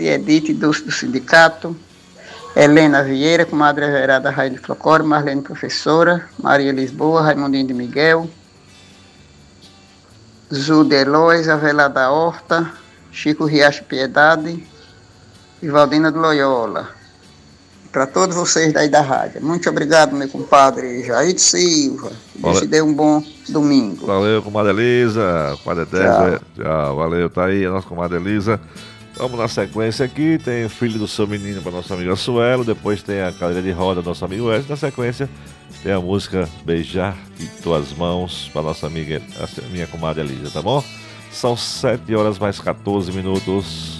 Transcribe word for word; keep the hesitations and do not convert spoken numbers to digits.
Edith Dulce do Sindicato, Helena Vieira, comadre Everada Raio de Flocório, Marlene Professora, Maria Lisboa, Raimundinho de Miguel, Zude Elois, Avelar da Horta, Chico Riacho Piedade e Valdina do Loyola. Para todos vocês daí da rádio. Muito obrigado, meu compadre Jair Silva. Deus te dê um bom domingo. Valeu, comadre Elisa. Comadre Débora. Tchau. Tchau. Valeu, tá aí a nossa comadre Elisa. Vamos na sequência aqui. Tem o Filho do Seu Menino para nossa amiga Suelo. Depois tem a cadeira de roda do nosso amigo Wesley. Na sequência tem a música Beijar de Tuas Mãos para nossa amiga, a minha comadre Elisa, tá bom? São sete horas mais quatorze minutos.